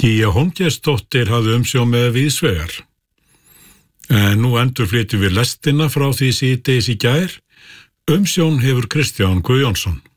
Gígja Hólmgeirsdóttir hafði umsjón með Víðsvegar. En nú endurflytjum við lestina frá því síðdegis í gær. Umsjón hefur Kristján Guðjónsson.